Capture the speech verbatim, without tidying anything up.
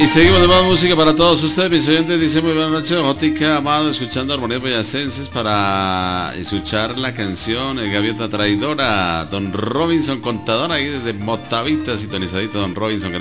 Y seguimos de más música para todos ustedes, mis oyentes. Dice muy buenas noches, Jótica Amado, escuchando armonías boyacenses para escuchar la canción El Gaviota Traidora. Don Robinson Contador, ahí desde Motavita, sintonizadito, Don Robinson. Gracias.